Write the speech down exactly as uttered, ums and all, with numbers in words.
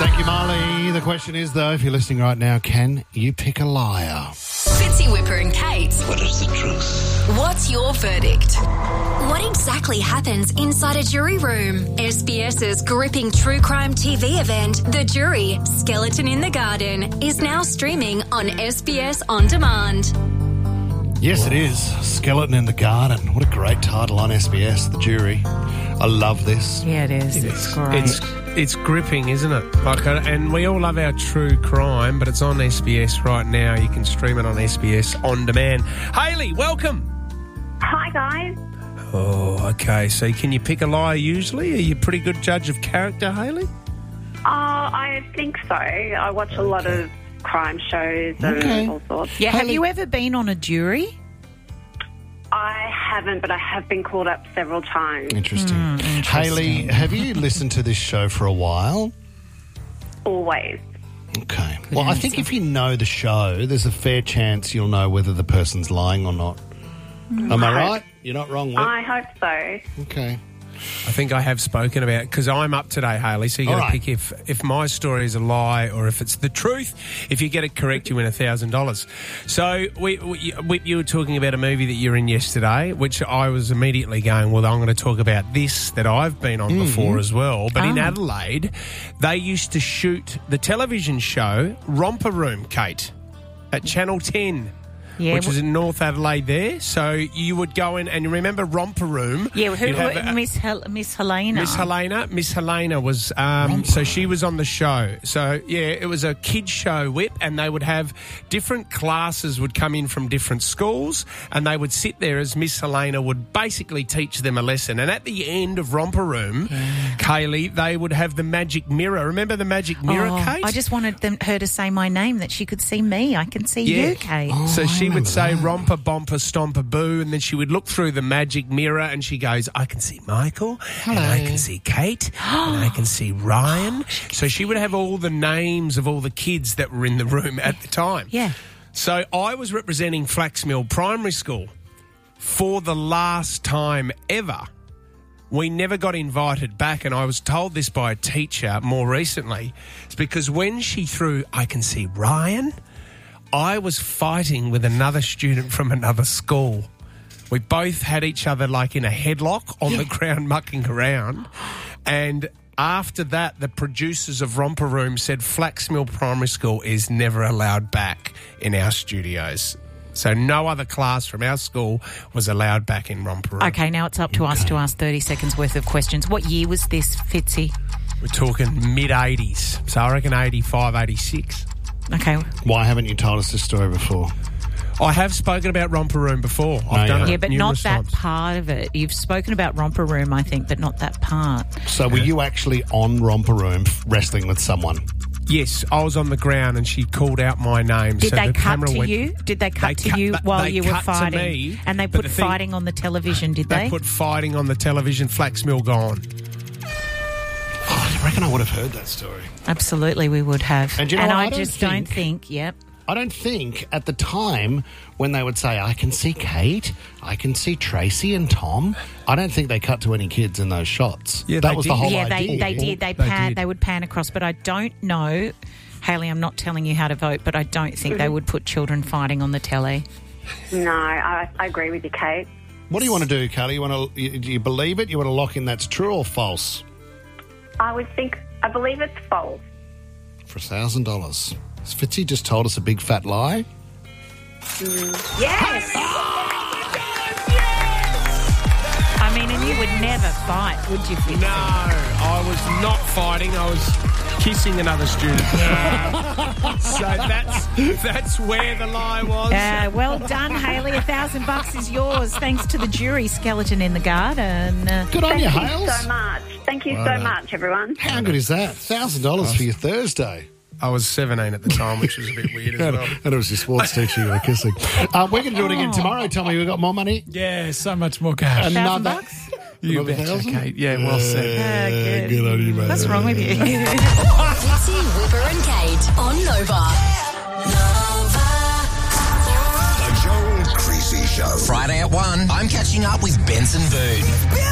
Thank you, Marley. The question is, though, if you're listening right now, can you pick a liar? Fitzy, Whipper and Kate. What is the truth? What's your verdict? What exactly happens inside a jury room? SBS's gripping true crime T V event, The Jury, Skeleton in the Garden, is now streaming on S B S On Demand. Yes, it is. Skeleton in the Garden. What a great title on S B S, The Jury. I love this. Yeah, it is. It it's is. great. It's it's gripping, isn't it? Like, uh, and we all love our true crime, but it's on S B S right now. You can stream it on S B S On Demand. Hayley, welcome. Hi, guys. Oh, okay. So can you pick a liar usually? Are you a pretty good judge of character, Hayley? Uh, I think so. I watch a lot of crime shows and Okay. all sorts. yeah, have Hayley- you ever been on a jury? I haven't, but I have been called up several times. Interesting. Hmm, Hayley, have you listened to this show for a while? Always. Okay. Well, I think if you know the show, there's a fair chance you'll know whether the person's lying or not. Am I right? You're not wrong, Whip. I hope so. Okay. I think I have spoken about, because I'm up today, Hayley, so you got to All right. pick if, if my story is a lie or if it's the truth. If you get it correct, you win one thousand dollars. So we, we, we, you were talking about a movie that you were in yesterday, which I was immediately going, well, I'm going to talk about this that I've been on before as well. But in Oh. Adelaide, they used to shoot the television show Romper Room, Kate, at Channel ten. Yeah, which w- is in North Adelaide there. So you would go in and you remember Romper Room. Yeah, who, You'd have who, a- Miss Hel- Miss Helena. Miss Helena, Miss Helena was, um, so she was on the show. So, yeah, it was a kids show, Whip, and they would have different classes would come in from different schools, and they would sit there as Miss Helena would basically teach them a lesson. And at the end of Romper Room, Kaylee, they would have the magic mirror. Remember the magic mirror, Oh, Kate? I just wanted them, her to say my name, that she could see me. I can see Yeah. you, Kate. So she would remember say that. romper, bomper, stomper, boo, and then she would look through the magic mirror and she goes, I can see Michael, and I can see Kate, and I can see Ryan. So she would have all the names of all the kids that were in the room at the time. Yeah. So I was representing Flaxmill Primary School for the last time ever. We never got invited back, and I was told this by a teacher more recently. It's because when she threw, I can see Ryan, I was fighting with another student from another school. We both had each other like in a headlock on the ground mucking around. And after that, the producers of Romper Room said Flaxmill Primary School is never allowed back in our studios. So no other class from our school was allowed back in Romper Room. Okay, now it's up to us to ask thirty seconds worth of questions. What year was this, Fitzy? We're talking mid-eighties. So I reckon eighty-five, eighty-six. Okay. Why haven't you told us this story before? I have spoken about Romper Room before. I've No, done you it Yeah, but not numerous that times. part of it. You've spoken about Romper Room, I think, but not that part. So were you actually on Romper Room wrestling with someone? Yes, I was on the ground and she called out my name. Did so they the cut camera to went, you? Did they cut They to cut- you they- while they you were cut to fighting? me, and they but put the thing- fighting on the television, did They they? put fighting on the television, Flaxmill gone. Oh, I reckon I would have heard that story. Absolutely, we would have. And you know what? I, I don't just think- don't think, yep. I don't think at the time when they would say, I can see Kate, I can see Tracy and Tom, I don't think they cut to any kids in those shots. Yeah, that they was did. the whole Yeah, idea. they, they did. They, They pan, did. they would pan across, but I don't know. Hayley, I'm not telling you how to vote, but I don't think they would put children fighting on the telly. No, I, I agree with you, Kate. What do you want to do, Kelly? You want to? You, do you believe it? You want to lock in that's true or false? I would think, I believe it's false. For a thousand dollars. Has Fitzy just told us a big fat lie? Yes! I mean, and you would never fight, would you, Fitzy? No, I was not fighting. I was kissing another student. so that's that's where the lie was. Uh, well done, Hayley. A thousand bucks is yours, thanks to the jury, Skeleton in the Garden. Uh, Good on Thank you, you Hales. so much. Thank you Well so done. much, everyone. How good is that? thousand dollars for your Thursday. I was seventeen at the time, which was a bit weird as well. And it was your sports teacher you were kissing. Um, we're going to do it again tomorrow. Tommy, we've got more money. Yeah, so much more cash. thousand Another. bucks? You Another betcha, thousand? Kate. Yeah, well said. Uh, good. Good on you, mate. What's wrong with you? Fitzy, Whipper and Kate on Nova. The Joel Creasy Show. Friday at one, I'm catching up with Benson Boone.